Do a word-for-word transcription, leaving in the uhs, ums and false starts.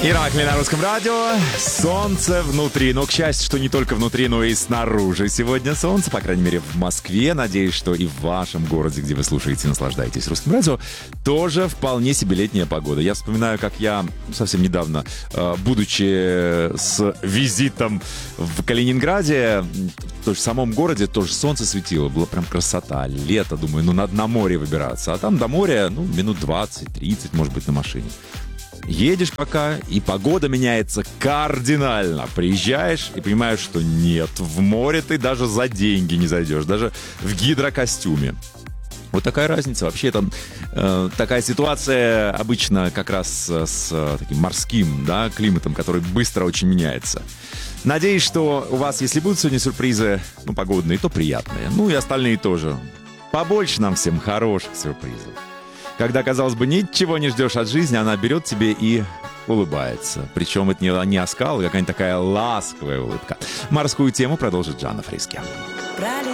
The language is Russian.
Иракли на русском радио. Солнце внутри. Но, к счастью, что не только внутри, но и снаружи. Сегодня солнце, по крайней мере, в Москве. Надеюсь, что и в вашем городе, где вы слушаете и наслаждаетесь русским радио, тоже вполне себе летняя погода. Я вспоминаю, как я совсем недавно, будучи с визитом в Калининграде, тоже в самом городе тоже солнце светило. Была прям красота. Лето, думаю, ну надо на море выбираться. А там до моря, ну, минут двадцать-тридцать, может быть, на машине. Едешь пока, и погода меняется кардинально. Приезжаешь и понимаешь, что нет, в море ты даже за деньги не зайдешь, даже в гидрокостюме. Вот такая разница. Вообще, это э, такая ситуация обычно как раз с, с таким морским, да, климатом, который быстро очень меняется. Надеюсь, что у вас, если будут сегодня сюрпризы, ну, погодные, то приятные. Ну, и остальные тоже. Побольше нам всем хороших сюрпризов. Когда, казалось бы, ничего не ждешь от жизни, она берет тебе и улыбается. Причем это не, не оскал, а какая-нибудь такая ласковая улыбка. Морскую тему продолжит Жанна Фриске.